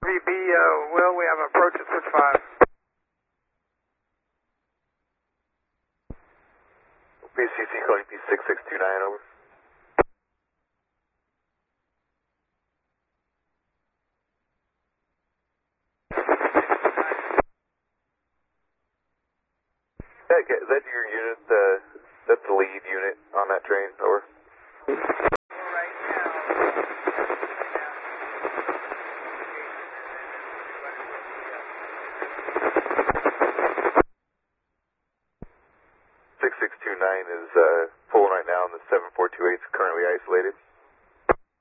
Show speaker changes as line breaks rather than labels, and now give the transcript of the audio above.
VB, Will, we have an approach at switch 5.
BCC calling P6629, over. Is that your unit? That's the lead unit on that train, over.
Right now.
6629 is pulling right now, and the 7428 is currently isolated.